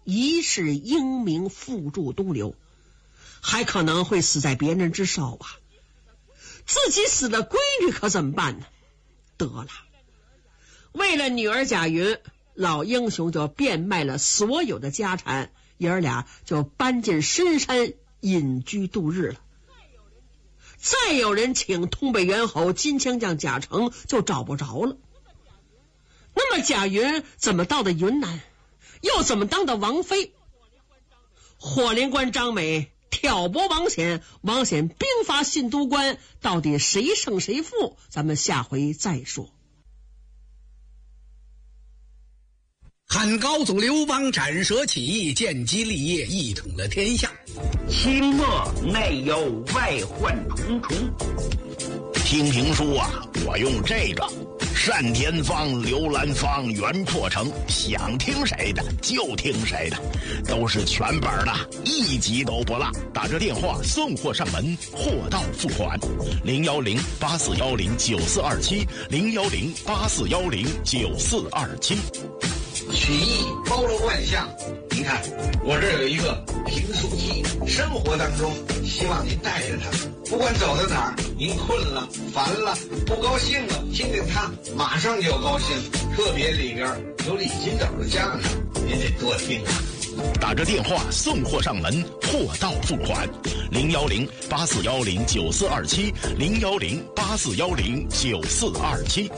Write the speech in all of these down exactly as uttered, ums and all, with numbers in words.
一世英名付诸东流，还可能会死在别人之手啊！自己死的闺女可怎么办呢？得了，为了女儿贾云，老英雄就变卖了所有的家产，爷儿俩就搬进深山隐居度日了。再有人请通北猿侯金枪将贾成，就找不着了。那么贾云怎么到的云南，又怎么当的王妃？火灵官张美挑拨王显，王显兵发信都关，到底谁胜谁负？咱们下回再说。 汉高祖刘邦斩蛇起义，建基立业，一统了天下。 清末内忧外患重重。 听评书啊，我用这个单田芳、刘兰芳、袁阔成，想听谁的就听谁的，都是全本的，一集都不落。打这电话送货上门，货到付款。零幺零八四幺零九四二七，零幺零八四幺零九四二七。 曲艺包罗万象，您看我这有一个评书机，生活当中希望您带着它，不管走到哪儿，您困了、烦了、不高兴了，听听它，马上就高兴。特别里边有李金斗的相声，您得多听啊。 打着电话送货上门，货到付款。零幺零八四幺零九四二七，零幺零八四幺零九四二七。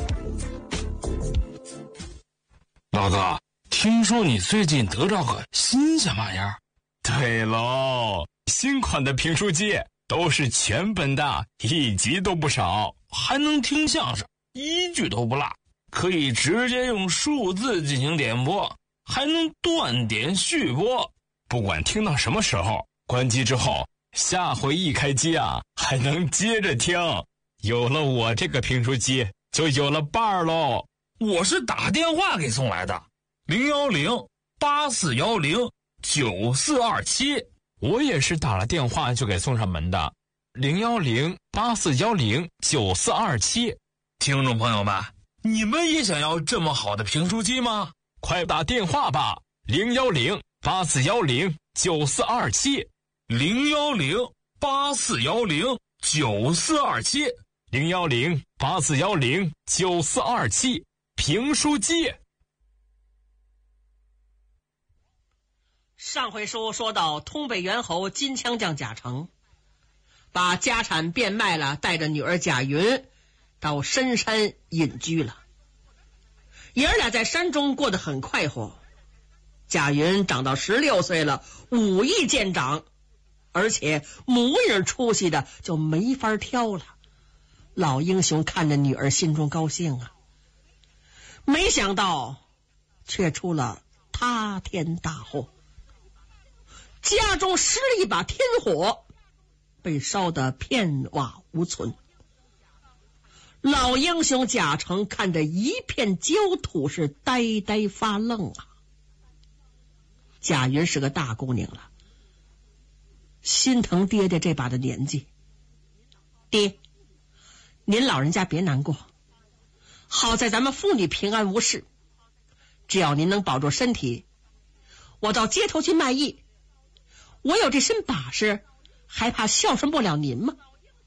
老子听说你最近得着个新鲜玩意儿？ 对喽，新款的评书机都是全本的，一集都不少， 还能听相声，一句都不落，可以直接用数字进行点播，还能断点续播。 不管听到什么时候，关机之后，下回一开机啊，还能接着听。有了我这个评书机，就有了伴儿喽。 我是打电话给送来的，零幺零八四幺零九四二七。 我也是打了电话就给送上门的，零幺零八四幺零九四二七。 听众朋友们，你们也想要这么好的评书机吗？ 快打电话吧，零幺零八四幺零九四二七， 零幺零八四幺零九四二七， 零幺零八四幺零九四二七。评书机。 上回书说到，通北猿侯金枪将贾成把家产变卖了，带着女儿贾云到深山隐居了。爷儿俩在山中过得很快活。贾云长到十六岁了，武艺见长，而且模样出息的就没法挑了。老英雄看着女儿，心中高兴啊。没想到却出了塌天大祸，家中失了一把天火，被烧得片瓦无存。老英雄贾成看着一片焦土，是呆呆发愣啊。贾云是个大姑娘了，心疼爹爹这把的年纪。爹，您老人家别难过，好在咱们父女平安无事，只要您能保住身体，我到街头去卖艺，我有这身把式，还怕孝顺不了您吗？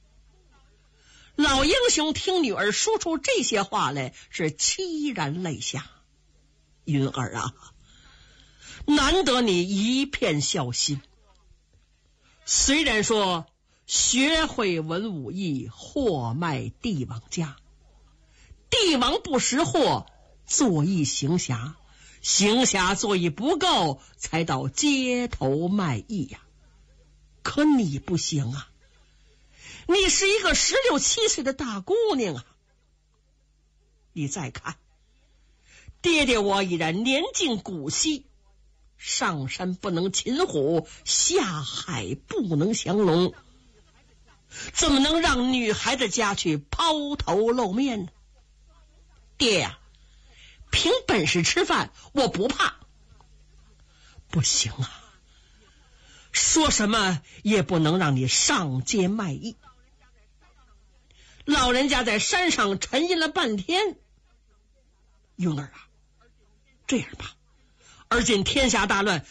老英雄听女儿说出这些话来，是凄然泪下。云儿啊，难得你一片孝心，虽然说学会文武艺，货卖帝王家，帝王不识货，做艺行侠，行侠做艺不够，才到街头卖艺呀。可你不行啊，你是一个十六七岁的大姑娘啊。你再看，爹爹我已然年近古稀，上山不能擒虎，下海不能降龙，怎么能让女孩子家去抛头露面呢？爹呀、啊，凭本事吃饭我不怕。不行啊，说什么也不能让你上街卖艺。老人家在山上沉吟了半天，云儿啊，这样吧，而今天下大乱，